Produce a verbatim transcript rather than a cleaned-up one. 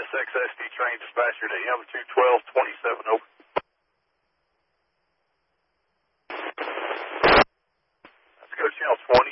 X S D train dispatcher to M two twelve twenty-seven, over. Let's go channel twenty.